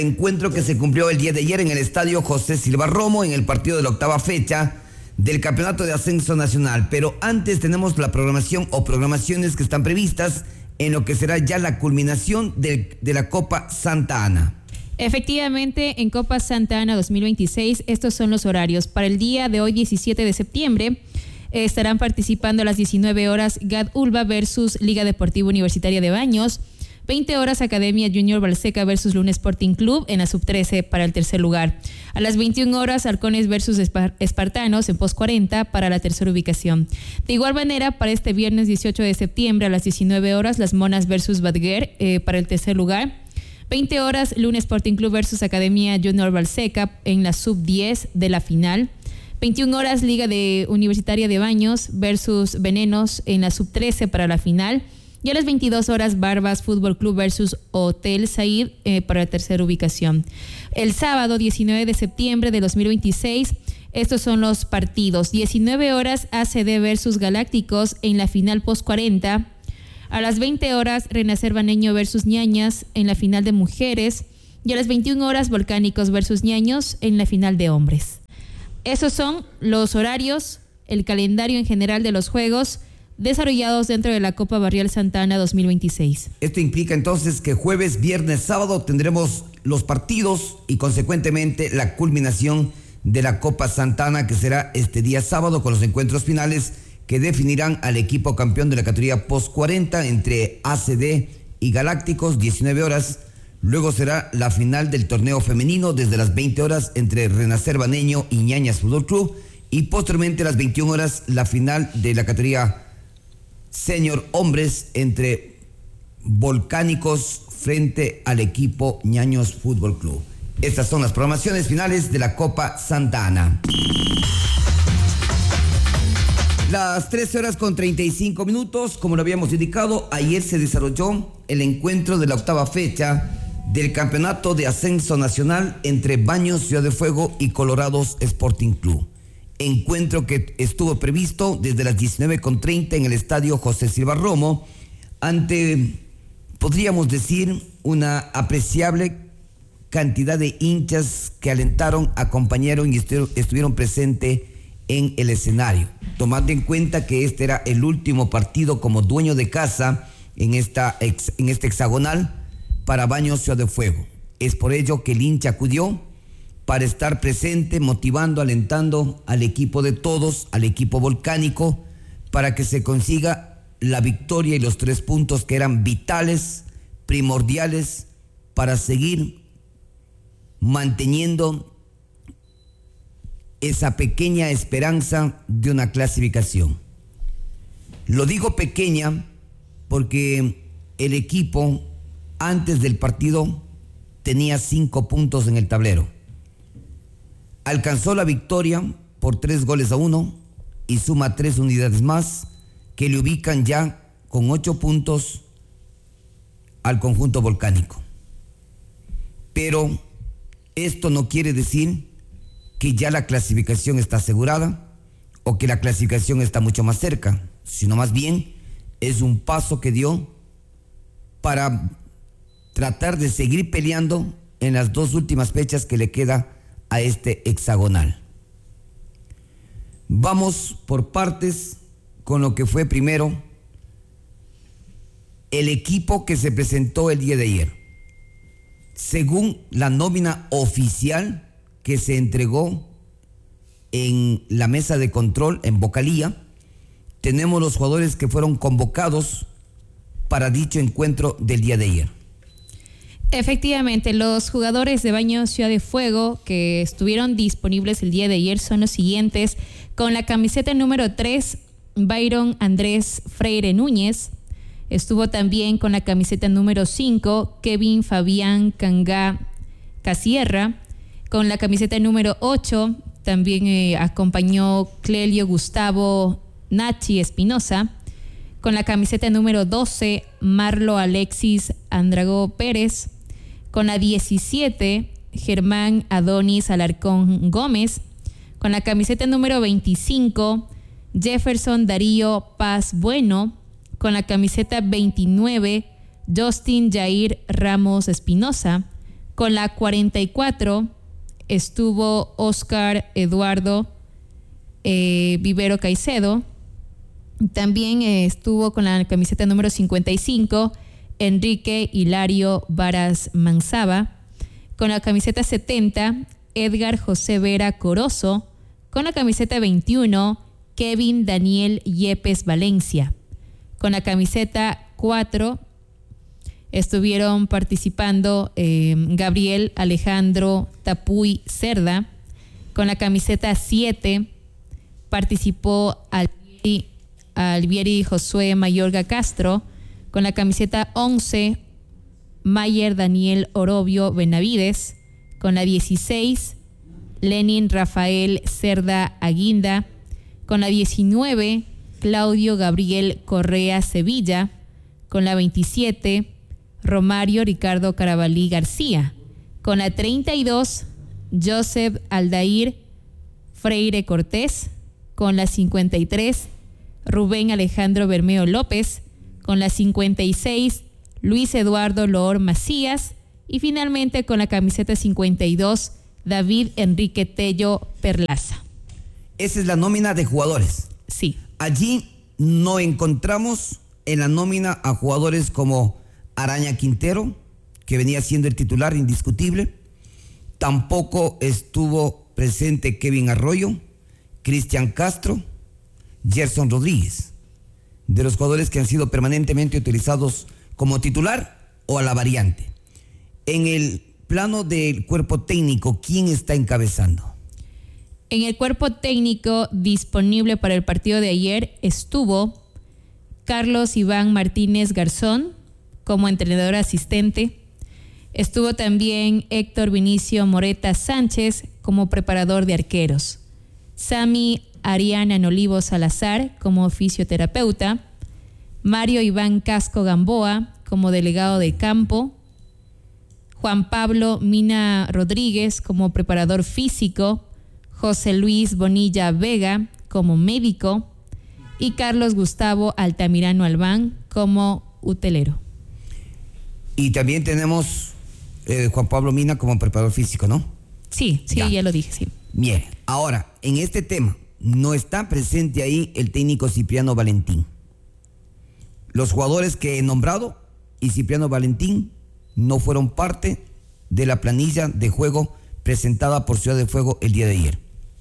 Encuentro que se cumplió el día de ayer en el estadio José Silva Romo en el partido de la 8ª fecha del Campeonato de Ascenso Nacional. Pero antes tenemos la programación o programaciones que están previstas en lo que será ya la culminación de la Copa Santa Ana. Efectivamente, en Copa Santa Ana 2026, estos son los horarios. Para el día de hoy, 17 de septiembre, estarán participando a las 19 horas GAD Ulva versus Liga Deportiva Universitaria de Baños. 20 horas Academia Junior Balseca versus Luna Sporting Club en la sub-13 para el tercer lugar. A las 21 horas Halcones versus Espartanos en post 40 para la tercera ubicación. De igual manera, para este viernes 18 de septiembre a las 19 horas Las Monas versus Badger para el tercer lugar. 20 horas Luna Sporting Club versus Academia Junior Balseca en la sub-10 de la final. 21 horas Liga de Universitaria de Baños versus Venenos en la sub-13 para la final. Y a las 22 horas, Barbas Fútbol Club versus Hotel Said para la tercera ubicación. El sábado 19 de septiembre de 2026, estos son los partidos. 19 horas, ACD versus Galácticos en la final post 40. A las 20 horas, Renacer Baneño versus Ñañas en la final de mujeres. Y a las 21 horas, Volcánicos versus Ñaños en la final de hombres. Esos son los horarios, el calendario en general de los juegos desarrollados dentro de la Copa Barrial Santa Ana 2026. Esto implica entonces que jueves, viernes, sábado tendremos los partidos y consecuentemente la culminación de la Copa Santa Ana, que será este día sábado con los encuentros finales que definirán al equipo campeón de la categoría post 40 entre ACD y Galácticos, 19 horas. Luego será la final del torneo femenino desde las 20 horas entre Renacer Baneño y Ñañas Fútbol Club, y posteriormente a las 21 horas la final de la categoría Senior Hombres entre Volcánicos frente al equipo Ñaños Fútbol Club. Estas son las programaciones finales de la Copa Santa Ana. Las 13 horas con 35 minutos, como lo habíamos indicado, ayer se desarrolló el encuentro de la 8ª fecha del Campeonato de Ascenso Nacional entre Baños Ciudad de Fuego y Colorados Sporting Club. Encuentro que estuvo previsto desde las 19:30 en el estadio José Silva Romo, ante, podríamos decir, una apreciable cantidad de hinchas que alentaron, acompañaron y estuvieron presentes en el escenario, tomando en cuenta que este era el último partido como dueño de casa en este hexagonal para Baños Ciudad de Fuego. Es por ello que el hincha acudió para estar presente, motivando, alentando al equipo de todos, al equipo volcánico, para que se consiga la victoria y los 3 puntos que eran vitales, primordiales, para seguir manteniendo esa pequeña esperanza de una clasificación. Lo digo pequeña porque el equipo antes del partido tenía 5 puntos en el tablero. Alcanzó la victoria por 3-1 y suma 3 unidades más que le ubican ya con 8 puntos al conjunto volcánico. Pero esto no quiere decir que ya la clasificación está asegurada o que la clasificación está mucho más cerca, sino más bien es un paso que dio para tratar de seguir peleando en las 2 últimas fechas que le queda a este hexagonal. Vamos por partes con lo que fue primero el equipo que se presentó el día de ayer. Según la nómina oficial que se entregó en la mesa de control en Vocalía, tenemos los jugadores que fueron convocados para dicho encuentro del día de ayer. Efectivamente, los jugadores de Baños Ciudad de Fuego que estuvieron disponibles el día de ayer son los siguientes. Con la camiseta número 3, Byron Andrés Freire Núñez. Estuvo también con la camiseta número 5, Kevin Fabián Cangá Casierra. Con la camiseta número 8, también acompañó Clelio Gustavo Nachi Espinosa. Con la camiseta número 12, Marlo Alexis Andragó Pérez. Con la 17, Germán Adonis Alarcón Gómez. Con la camiseta número 25, Jefferson Darío Paz Bueno. Con la camiseta 29, Justin Jair Ramos Espinosa. Con la 44 estuvo Oscar Eduardo Vivero Caicedo. También estuvo con la camiseta número 55 Enrique Hilario Varas Manzaba. Con la camiseta 70 Edgar José Vera Corozo. Con la camiseta 21 Kevin Daniel Yepes Valencia. Con la camiseta 4 estuvieron participando Gabriel Alejandro Tapuy Cerda. Con la camiseta 7 participó Alvieri Josué Mayorga Castro. Con la camiseta 11 Mayer Daniel Orobio Benavides. Con la 16 Lenin Rafael Cerda Aguinda. Con la 19 Claudio Gabriel Correa Sevilla. Con la 27 Romario Ricardo Carabalí García. Con la 32 Joseph Aldair Freire Cortés. Con la 53 Rubén Alejandro Bermeo López. Con la 56 Luis Eduardo Loor Macías. Y finalmente con la camiseta 52 David Enrique Tello Perlaza. Esa es la nómina de jugadores. Sí. Allí no encontramos en la nómina a jugadores como Araña Quintero, que venía siendo el titular indiscutible. Tampoco estuvo presente Kevin Arroyo, Cristian Castro, Gerson Rodríguez, de los jugadores que han sido permanentemente utilizados como titular o a la variante. En el plano del cuerpo técnico, ¿quién está encabezando? En el cuerpo técnico disponible para el partido de ayer estuvo Carlos Iván Martínez Garzón como entrenador asistente. Estuvo también Héctor Vinicio Moreta Sánchez como preparador de arqueros. Sami Ariana Nolivo Salazar como fisioterapeuta. Mario Iván Casco Gamboa como delegado de campo. Juan Pablo Mina Rodríguez como preparador físico. José Luis Bonilla Vega como médico y Carlos Gustavo Altamirano Albán como utelero. Y también tenemos Juan Pablo Mina como preparador físico, ¿no? Sí, ya lo dije, sí. Bien, ahora, en este tema, no está presente ahí el técnico Cipriano Valentín. Los jugadores que he nombrado y Cipriano Valentín no fueron parte de la planilla de juego presentada por Ciudad de Fuego el día de ayer.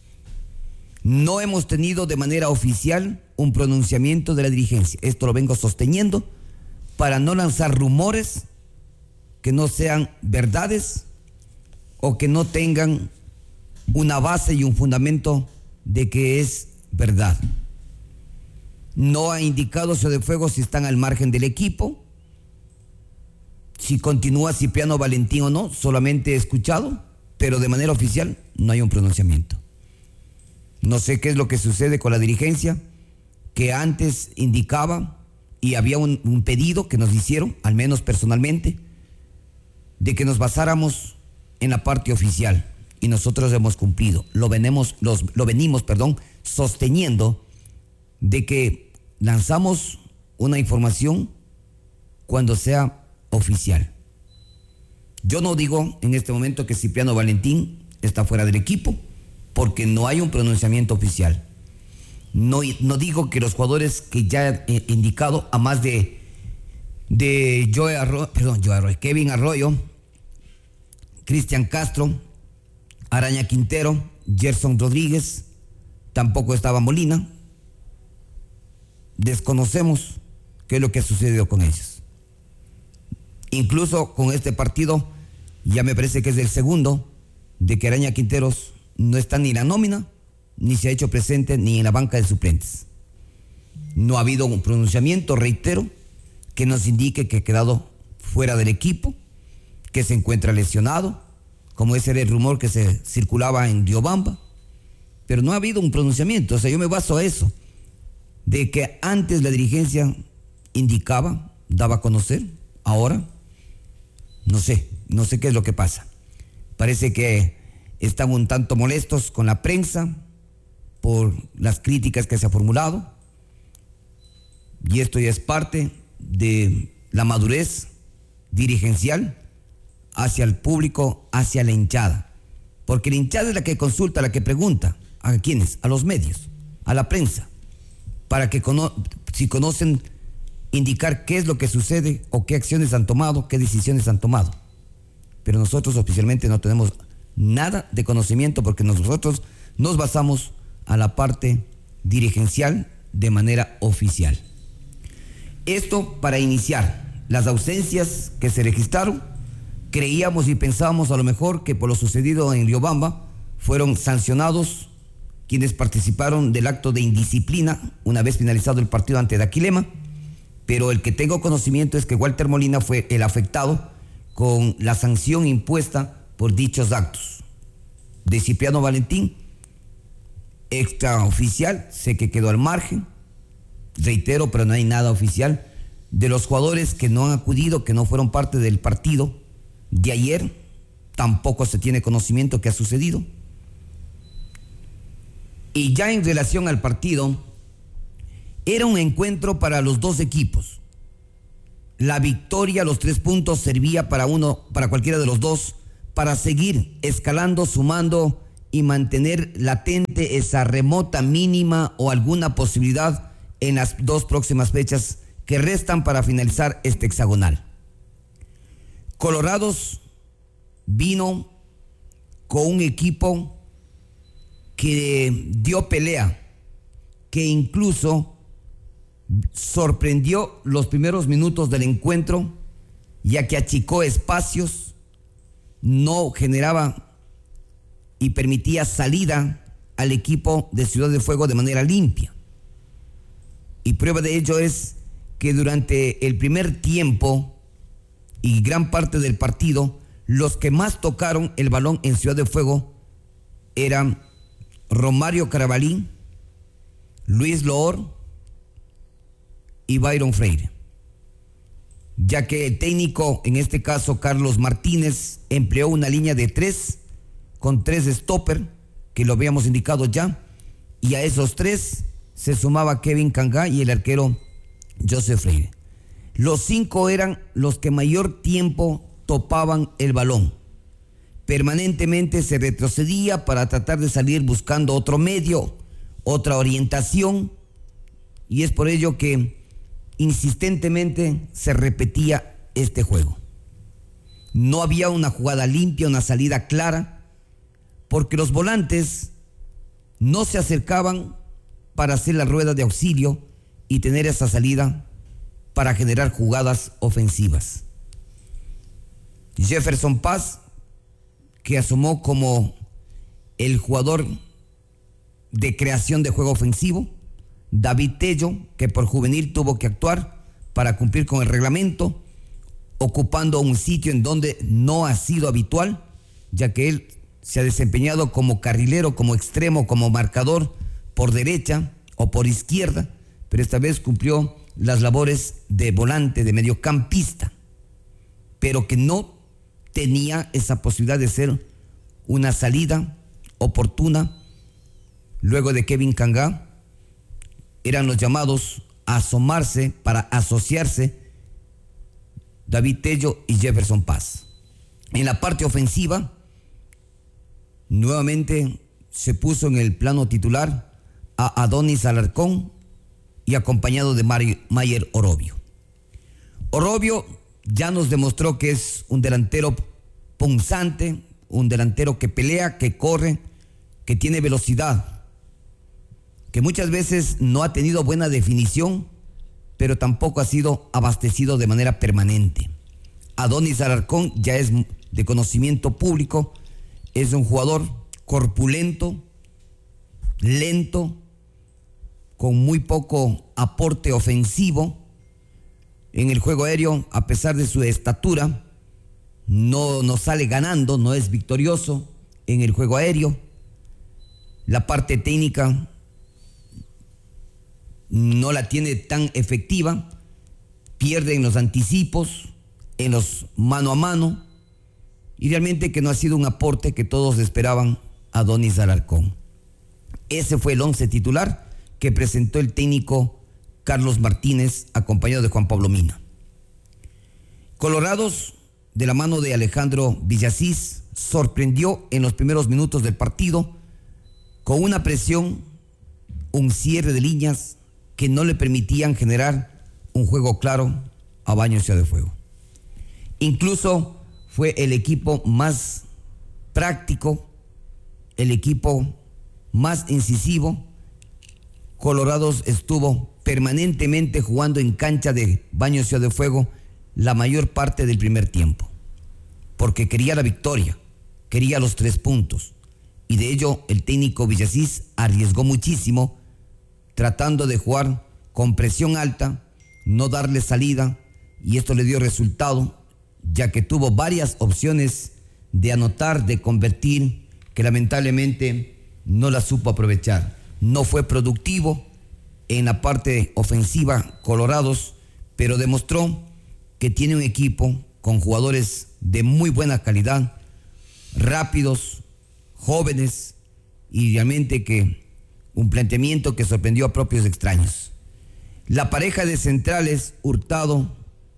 No hemos tenido de manera oficial un pronunciamiento de la dirigencia. Esto lo vengo sosteniendo para no lanzar rumores que no sean verdades o que no tengan una base y un fundamento de que es verdad. No ha indicado Ciudad de Fuego si están al margen del equipo, si continúa Cipriano Valentín o no, solamente he escuchado, pero de manera oficial no hay un pronunciamiento. No sé qué es lo que sucede con la dirigencia, que antes indicaba y había un pedido que nos hicieron, al menos personalmente, de que nos basáramos en la parte oficial y nosotros hemos cumplido. Lo venimos sosteniendo de que lanzamos una información cuando sea oficial. Yo no digo en este momento que Cipriano Valentín está fuera del equipo, porque no hay un pronunciamiento oficial. No digo que los jugadores que ya he indicado, a más de Kevin Arroyo, Cristian Castro, Araña Quintero, Gerson Rodríguez, tampoco estaba Molina. Desconocemos qué es lo que ha sucedido con ellos. Incluso con este partido, ya me parece que es el segundo, de que Araña Quinteros no está ni en la nómina, ni se ha hecho presente ni en la banca de suplentes. No ha habido un pronunciamiento, reitero, que nos indique que ha quedado fuera del equipo, que se encuentra lesionado, como ese era el rumor que se circulaba en Riobamba, pero no ha habido un pronunciamiento. O sea, yo me baso a eso, de que antes la dirigencia indicaba, daba a conocer, ahora no sé qué es lo que pasa. Parece que están un tanto molestos con la prensa por las críticas que se ha formulado, y esto ya es parte de la madurez dirigencial hacia el público, hacia la hinchada. Porque la hinchada es la que consulta, la que pregunta. ¿A quiénes? A los medios, a la prensa. Para que si conocen, indicar qué es lo que sucede o qué acciones han tomado, qué decisiones han tomado. Pero nosotros oficialmente no tenemos nada de conocimiento porque nosotros nos basamos a la parte dirigencial de manera oficial. Esto para iniciar. Las ausencias que se registraron, creíamos y pensábamos a lo mejor que por lo sucedido en Riobamba fueron sancionados quienes participaron del acto de indisciplina una vez finalizado el partido ante Daquilema, pero el que tengo conocimiento es que Walter Molina fue el afectado con la sanción impuesta por dichos actos. De Cipriano Valentín, extraoficial, sé que quedó al margen, reitero, pero no hay nada oficial. De los jugadores que no han acudido, que no fueron parte del partido de ayer, tampoco se tiene conocimiento qué ha sucedido. Y ya en relación al partido, era un encuentro para los dos equipos. La victoria, los 3 puntos, servía para cualquiera de los dos, para seguir escalando, sumando y mantener latente esa remota mínima o alguna posibilidad en las 2 próximas fechas que restan para finalizar este hexagonal. Colorados vino con un equipo que dio pelea, que incluso sorprendió los primeros minutos del encuentro, ya que achicó espacios, no generaba y permitía salida al equipo de Ciudad de Fuego de manera limpia. Y prueba de ello es que durante el primer tiempo y gran parte del partido, los que más tocaron el balón en Ciudad de Fuego eran Romario Carabalí, Luis Loor y Byron Freire, ya que el técnico, en este caso Carlos Martínez, empleó una línea de 3 con 3 stopper, que lo habíamos indicado ya, y a esos 3 se sumaba Kevin Cangá y el arquero Joseph Freire. Los 5 eran los que mayor tiempo topaban el balón. Permanentemente se retrocedía para tratar de salir buscando otro medio, otra orientación, y es por ello que insistentemente se repetía este juego. No había una jugada limpia, una salida clara, porque los volantes no se acercaban para hacer la rueda de auxilio y tener esa salida para generar jugadas ofensivas. Jefferson Paz, que asomó como el jugador de creación de juego ofensivo. David Tello, que por juvenil tuvo que actuar para cumplir con el reglamento, ocupando un sitio en donde no ha sido habitual, ya que él se ha desempeñado como carrilero, como extremo, como marcador por derecha o por izquierda, pero esta vez cumplió las labores de volante, de mediocampista, pero que no tenía esa posibilidad de ser una salida oportuna. Luego de Kevin Cangá, eran los llamados a asomarse para asociarse David Tello y Jefferson Paz. En la parte ofensiva, nuevamente se puso en el plano titular a Adonis Alarcón y acompañado de Mayer Orobio. Orobio ya nos demostró que es un delantero punzante, un delantero que pelea, que corre, que tiene velocidad, que muchas veces no ha tenido buena definición, pero tampoco ha sido abastecido de manera permanente. Adonis Alarcón ya es de conocimiento público, es un jugador corpulento, lento, con muy poco aporte ofensivo. En el juego aéreo, a pesar de su estatura, no sale ganando, no es victorioso en el juego aéreo. La parte técnica no la tiene tan efectiva, pierde en los anticipos, en los mano a mano, y realmente que no ha sido un aporte que todos esperaban a Adonis Alarcón. Ese fue el 11 titular que presentó el técnico Carlos Martínez, acompañado de Juan Pablo Mina. Colorados de la mano de Alejandro Villasís, sorprendió en los primeros minutos del partido con una presión, un cierre de líneas que no le permitían generar un juego claro a Baños Ciudad de Fuego. Incluso fue el equipo más práctico, el equipo más incisivo. Colorados estuvo permanentemente jugando en cancha de Baños Ciudad de Fuego la mayor parte del primer tiempo, porque quería la victoria, quería los 3 puntos, y de ello el técnico Villasís arriesgó muchísimo, tratando de jugar con presión alta, no darle salida, y esto le dio resultado, ya que tuvo varias opciones de anotar, de convertir, que lamentablemente no las supo aprovechar. No fue productivo en la parte ofensiva Colorados, pero demostró que tiene un equipo con jugadores de muy buena calidad, rápidos, jóvenes, y realmente que un planteamiento que sorprendió a propios extraños. La pareja de centrales, Hurtado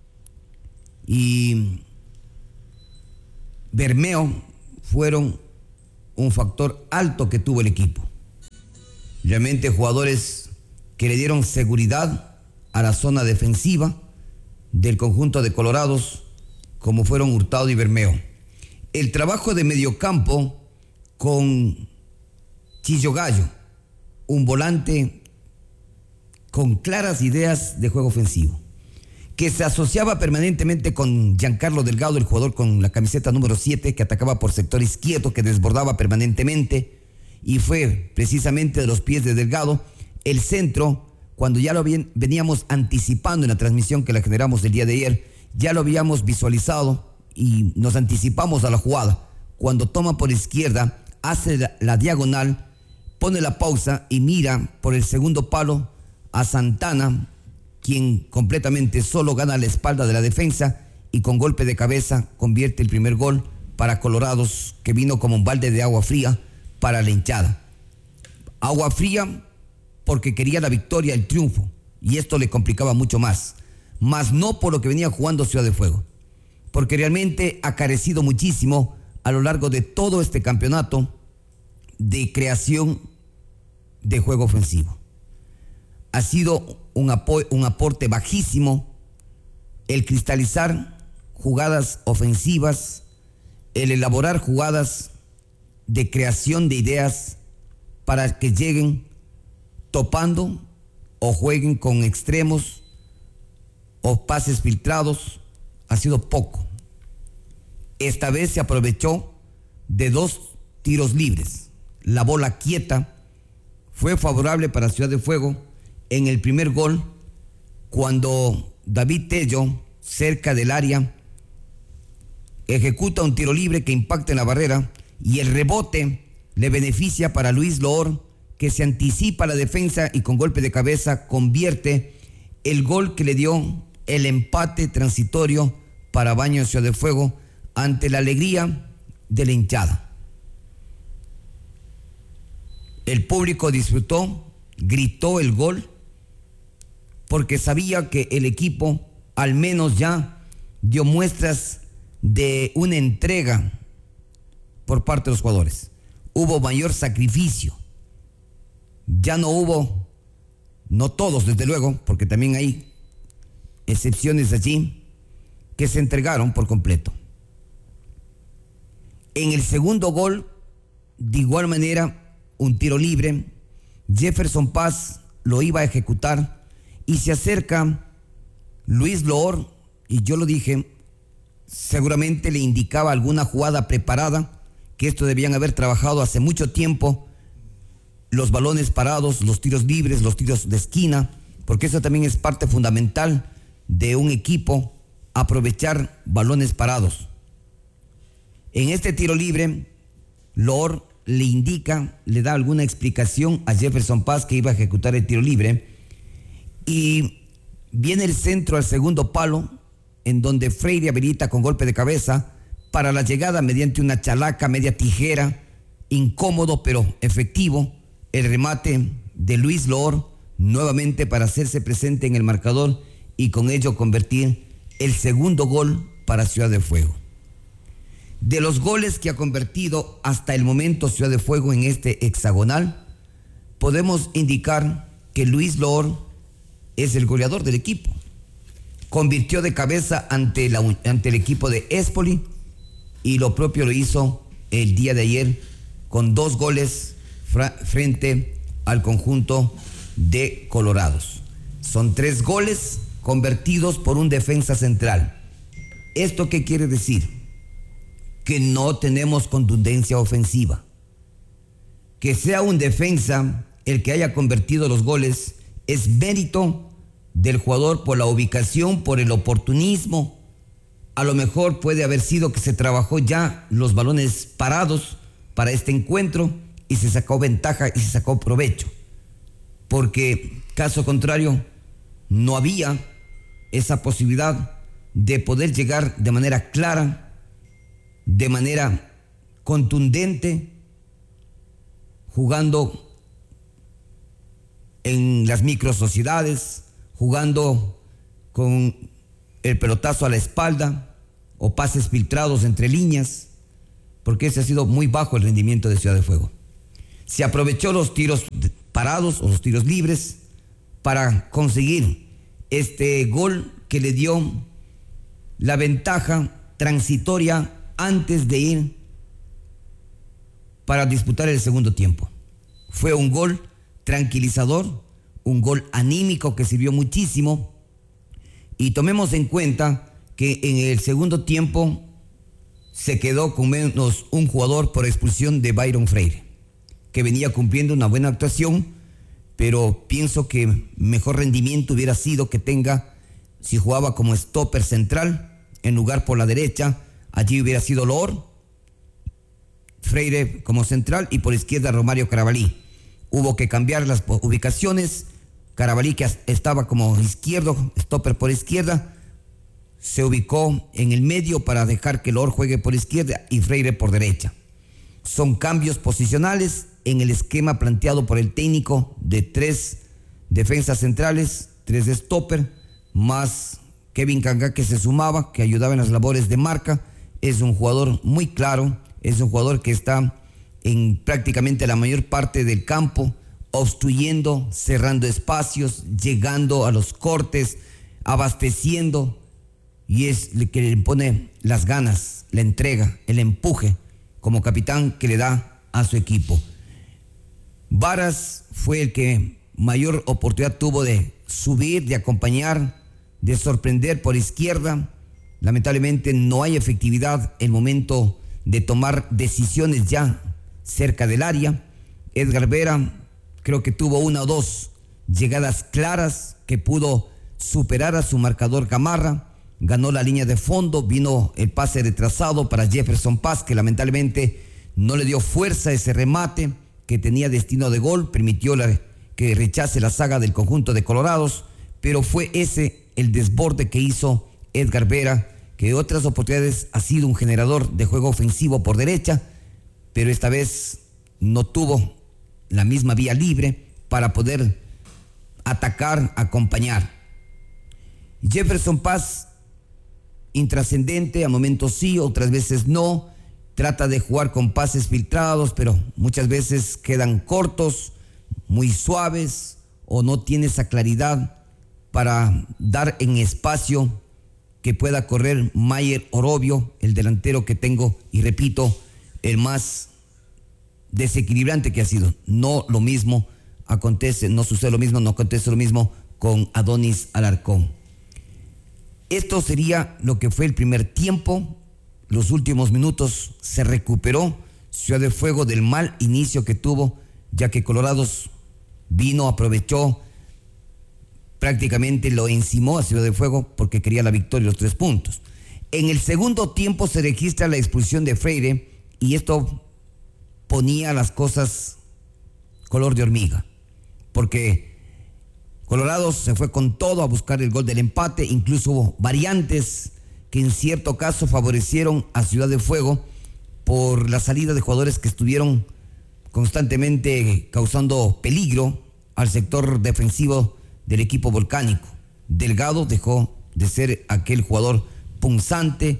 y Bermeo, fueron un factor alto que tuvo el equipo. Realmente jugadores que le dieron seguridad a la zona defensiva del conjunto de Colorados, como fueron Hurtado y Bermeo. El trabajo de mediocampo con Chillo Gallo, un volante con claras ideas de juego ofensivo, que se asociaba permanentemente con Giancarlo Delgado, el jugador con la camiseta número 7, que atacaba por sector izquierdo, que desbordaba permanentemente, y fue precisamente de los pies de Delgado el centro. Cuando ya lo veníamos anticipando en la transmisión que la generamos el día de ayer, ya lo habíamos visualizado y nos anticipamos a la jugada. Cuando toma por izquierda, hace la diagonal, pone la pausa y mira por el segundo palo a Santana, quien completamente solo gana la espalda de la defensa y con golpe de cabeza convierte el primer gol para Colorados, que vino como un balde de agua fría para la hinchada. Agua fría porque quería la victoria, el triunfo, y esto le complicaba mucho más no por lo que venía jugando Ciudad de Fuego, porque realmente ha carecido muchísimo a lo largo de todo este campeonato de creación de juego ofensivo. Ha sido un aporte bajísimo el cristalizar jugadas ofensivas, el elaborar jugadas de creación de ideas para que lleguen topando o jueguen con extremos o pases filtrados. Ha sido poco. Esta vez se aprovechó de 2 tiros libres. La bola quieta fue favorable para Ciudad de Fuego en el primer gol, cuando David Tello, cerca del área, ejecuta un tiro libre que impacta en la barrera, y el rebote le beneficia para Luis Loor, que se anticipa a la defensa y con golpe de cabeza convierte el gol que le dio el empate transitorio para Baños Ciudad de Fuego, ante la alegría de la hinchada. El público disfrutó, gritó el gol, porque sabía que el equipo al menos ya dio muestras de una entrega por parte de los jugadores. Hubo mayor sacrificio. Ya no hubo, no todos desde luego, porque también hay excepciones allí, que se entregaron por completo. En el segundo gol, de igual manera, un tiro libre. Jefferson Paz lo iba a ejecutar y se acerca Luis Loor, y yo lo dije, seguramente le indicaba alguna jugada preparada, que esto debían haber trabajado hace mucho tiempo, los balones parados, los tiros libres, los tiros de esquina, porque eso también es parte fundamental de un equipo, aprovechar balones parados. En este tiro libre, Loor le indica, le da alguna explicación a Jefferson Paz que iba a ejecutar el tiro libre, y viene el centro al segundo palo, en donde Freire habilita con golpe de cabeza para la llegada mediante una chalaca media tijera, incómodo pero efectivo, el remate de Luis Loor nuevamente para hacerse presente en el marcador y con ello convertir el segundo gol para Ciudad de Fuego. De los goles que ha convertido hasta el momento Ciudad de Fuego en este hexagonal, podemos indicar que Luis Loor es el goleador del equipo. Convirtió de cabeza ante el equipo de Espoli y lo propio lo hizo el día de ayer con 2 goles frente al conjunto de Colorados. Son 3 goles convertidos por un defensa central. ¿Esto qué quiere decir? Que no tenemos contundencia ofensiva. Que sea un defensa el que haya convertido los goles es mérito del jugador por la ubicación, por el oportunismo. A lo mejor puede haber sido que se trabajó ya los balones parados para este encuentro y se sacó ventaja y se sacó provecho. Porque caso contrario, no había esa posibilidad de poder llegar de manera clara, de manera contundente, jugando en las microsociedades, jugando con el pelotazo a la espalda o pases filtrados entre líneas, porque ese ha sido muy bajo el rendimiento de Ciudad de Fuego. Se aprovechó los tiros parados o los tiros libres para conseguir este gol que le dio la ventaja transitoria antes de ir para disputar el segundo tiempo. Fue un gol tranquilizador, un gol anímico que sirvió muchísimo, y tomemos en cuenta que en el segundo tiempo se quedó con menos un jugador por expulsión de Byron Freire, que venía cumpliendo una buena actuación, pero pienso que mejor rendimiento hubiera sido que tenga, si jugaba como stopper central, en lugar por la derecha, allí hubiera sido Loor, Freire como central y por izquierda Romario Carabalí. Hubo que cambiar las ubicaciones. Carabalí, que estaba como izquierdo, stopper por izquierda, se ubicó en el medio para dejar que Loor juegue por izquierda y Freire por derecha. Son cambios posicionales en el esquema planteado por el técnico de 3 defensas centrales, 3 de stopper, más Kevin Cangá, que se sumaba, que ayudaba en las labores de marca. Es un jugador muy claro, es un jugador que está en prácticamente la mayor parte del campo, obstruyendo, cerrando espacios, llegando a los cortes, abasteciendo, y es el que le pone las ganas, la entrega, el empuje como capitán que le da a su equipo. Varas fue el que mayor oportunidad tuvo de subir, de acompañar, de sorprender por izquierda. Lamentablemente no hay efectividad en el momento de tomar decisiones ya cerca del área. Edgar Vera creo que tuvo 1 o 2 llegadas claras que pudo superar a su marcador Gamarra. Ganó la línea de fondo, vino el pase retrasado para Jefferson Paz, que lamentablemente no le dio fuerza a ese remate que tenía destino de gol, permitió que rechace la saga del conjunto de Colorados, pero fue ese el desborde que hizo Edgar Vera, que en otras oportunidades ha sido un generador de juego ofensivo por derecha, pero esta vez no tuvo la misma vía libre para poder atacar, acompañar. Jefferson Paz, intrascendente, a momentos sí, otras veces no, trata de jugar con pases filtrados, pero muchas veces quedan cortos, muy suaves, o no tiene esa claridad para dar en espacio que pueda correr Mayer Orobio, el delantero que tengo, y repito, el más desequilibrante que ha sido. No lo mismo acontece, no sucede lo mismo, no acontece lo mismo con Adonis Alarcón. Esto sería lo que fue el primer tiempo. Los últimos minutos se recuperó Ciudad de Fuego del mal inicio que tuvo, ya que Colorados vino, aprovechó, prácticamente lo encimó a Ciudad de Fuego porque quería la victoria y los 3 puntos. En el segundo tiempo se registra la expulsión de Freire y esto ponía las cosas color de hormiga, porque Colorados se fue con todo a buscar el gol del empate. Incluso hubo variantes que en cierto caso favorecieron a Ciudad de Fuego por la salida de jugadores que estuvieron constantemente causando peligro al sector defensivo del equipo volcánico. Delgado dejó de ser aquel jugador punzante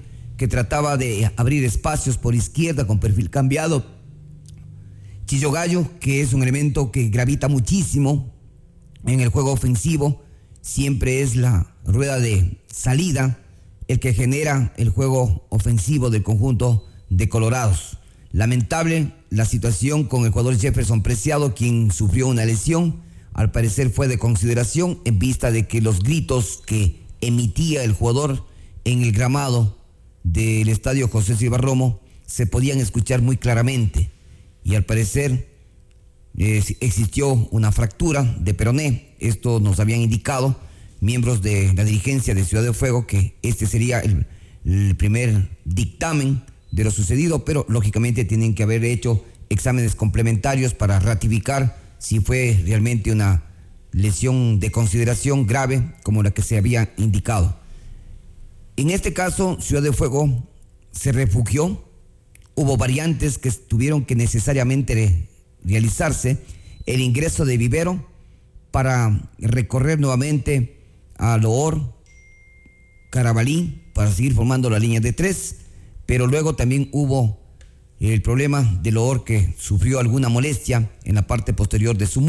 que trataba de abrir espacios por izquierda con perfil cambiado. Chillo Gallo, que es un elemento que gravita muchísimo en el juego ofensivo, siempre es la rueda de salida el que genera el juego ofensivo del conjunto de Colorados. Lamentable la situación con el jugador Jefferson Preciado, quien sufrió una lesión. Al parecer fue de consideración en vista de que los gritos que emitía el jugador en el gramado del estadio José Silva Romo se podían escuchar muy claramente. Y al parecer existió una fractura de peroné. Esto nos habían indicado miembros de la dirigencia de Ciudad de Fuego, que este sería el primer dictamen de lo sucedido, pero lógicamente tienen que haber hecho exámenes complementarios para ratificar si fue realmente una lesión de consideración grave como la que se había indicado. En este caso, Ciudad de Fuego se refugió. Hubo variantes que tuvieron que necesariamente realizarse. El ingreso de Vivero para recorrer nuevamente a Loor, Carabalí, para seguir formando la línea de 3, pero luego también hubo el problema de Loor, que sufrió alguna molestia en la parte posterior de su